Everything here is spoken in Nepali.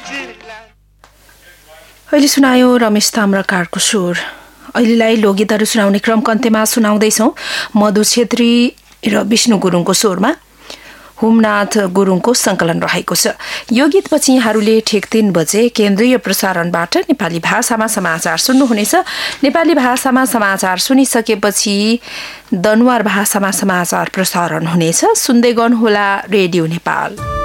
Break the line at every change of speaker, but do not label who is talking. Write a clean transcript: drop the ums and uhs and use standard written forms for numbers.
अहिले सुनायो रमेश ताम्राकारको स्वर। अहिलेलाई लोकगीतहरू सुनाउने क्रमको अन्त्यमा सुनाउँदैछौँ मधु छेत्री र विष्णु गुरुङको स्वरमा हुमनाथ गुरुङको संकलन रहेको छ। यो गीतपछि यहाँहरूले ठिक 3 बजे केन्द्रीय प्रसारणबाट नेपाली भाषामा समाचार सुन्नुहुनेछ। नेपाली भाषामा समाचार सुनिसकेपछि दनुवार भाषामा समाचार प्रसारण हुनेछ। सुन्दै गर्नुहोला रेडियो नेपाल।